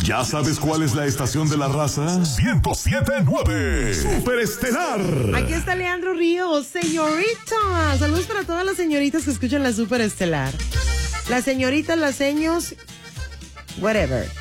¿Ya sabes cuál es la estación de la raza? 107.9 Superestelar. Aquí está Leandro Ríos, señorita. Saludos para todas las señoritas que escuchan la Superestelar. Las señoritas, las seños, whatever.